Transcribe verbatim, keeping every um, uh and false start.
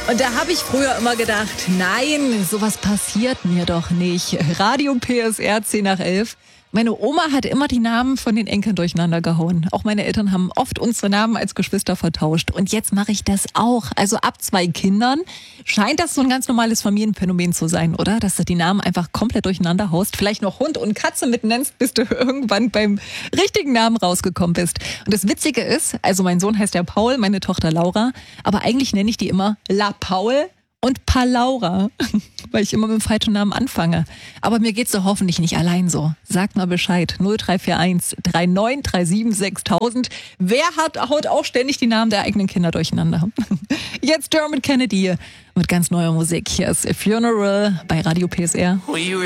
Und da habe ich früher immer gedacht, nein, sowas passiert mir doch nicht. Radio P S R zehn nach elf. Meine Oma hat immer die Namen von den Enkeln durcheinander gehauen. Auch meine Eltern haben oft unsere Namen als Geschwister vertauscht. Und jetzt mache ich das auch. Also ab zwei Kindern scheint das so ein ganz normales Familienphänomen zu sein, oder? Dass du die Namen einfach komplett durcheinander haust. Vielleicht noch Hund und Katze mit nennst, bis du irgendwann beim richtigen Namen rausgekommen bist. Und das Witzige ist, also mein Sohn heißt ja Paul, meine Tochter Laura. Aber eigentlich nenne ich die immer La Paul und Palaura, weil ich immer mit dem falschen Namen anfange. Aber mir geht's doch hoffentlich nicht allein so. Sagt mal Bescheid. null drei vier eins drei neun drei sieben sechstausend. Wer hat haut auch ständig die Namen der eigenen Kinder durcheinander? Jetzt Dermot Kennedy mit ganz neuer Musik. Hier ist A Funeral bei Radio P S R.